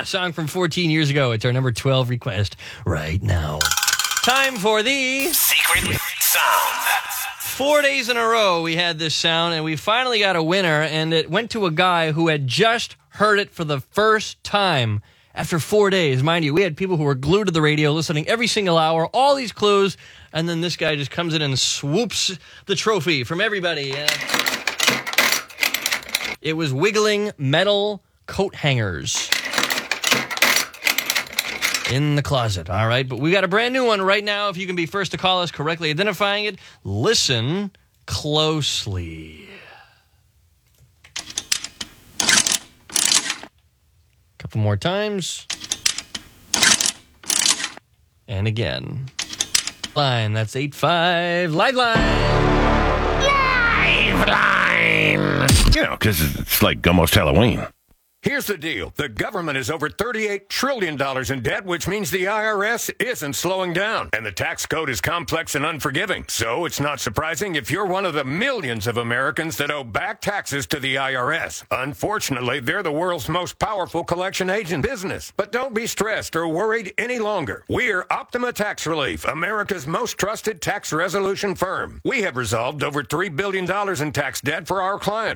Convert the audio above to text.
Song from 14 years ago. It's our number 12 request right now. Time for the Secret Sound. 4 days in a row we had this sound, and we finally got a winner, and it went to a guy who had just heard it for the first time after 4 days. Mind you, we had people who were glued to the radio listening every single hour, all these clues, and then this guy just comes in and swoops the trophy from everybody. It was Wiggling Metal Coat Hangers in the closet. All right, but we got a brand new one right now. If you can be first to call us correctly identifying it, listen closely. Couple more times. And again. Line, that's 85 Liveline. Liveline. You know, because it's like almost Halloween. Here's the deal. The government is over $38 trillion in debt, which means the IRS isn't slowing down. And the tax code is complex and unforgiving. So it's not surprising if you're one of the millions of Americans that owe back taxes to the IRS. Unfortunately, they're the world's most powerful collection agent business. But don't be stressed or worried any longer. We're Optima Tax Relief, America's most trusted tax resolution firm. We have resolved over $3 billion in tax debt for our clients.